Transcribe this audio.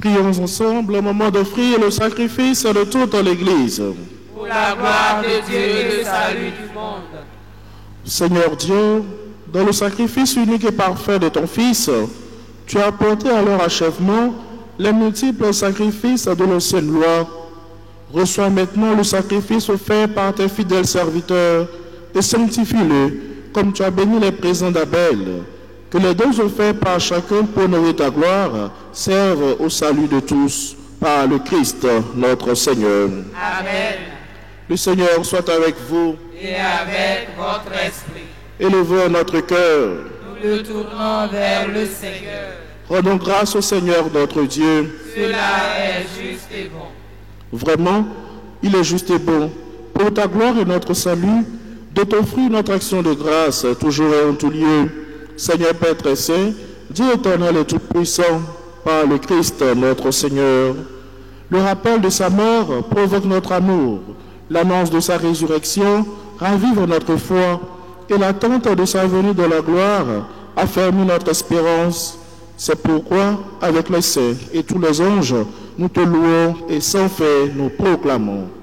Prions ensemble au moment d'offrir le sacrifice de toute l'Église. Pour la gloire de Dieu et le salut du monde. Seigneur Dieu, dans le sacrifice unique et parfait de ton Fils, tu as apporté à leur achèvement les multiples sacrifices de l'ancienne loi. Reçois maintenant le sacrifice offert par tes fidèles serviteurs et sanctifie-le comme tu as béni les présents d'Abel. Que les dons offerts par chacun pour honorer ta gloire servent au salut de tous par le Christ notre Seigneur. Amen. Le Seigneur soit avec vous. Et avec votre esprit. Élevons notre cœur. Nous le tournons vers le Seigneur. Rendons grâce au Seigneur notre Dieu. Cela est juste et bon. Vraiment, il est juste et bon, pour ta gloire et notre salut, de t'offrir notre action de grâce, toujours et en tout lieu. Seigneur Père très saint, Dieu éternel et tout-puissant, par le Christ notre Seigneur. Le rappel de sa mort provoque notre amour. L'annonce de sa résurrection ravive notre foi. Et l'attente de sa venue de la gloire affermit notre espérance. C'est pourquoi, avec les saints et tous les anges, nous te louons et sans fait nous proclamons.